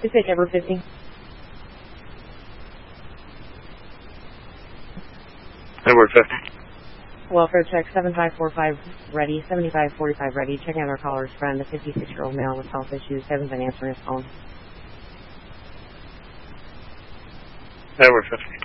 Dispatch Edward 50. Edward 50. Welfare check 7545 ready, 7545 ready. Checking out our caller's friend, a 56-year-old male with health issues. Hasn't been answering his phone. Edward 50.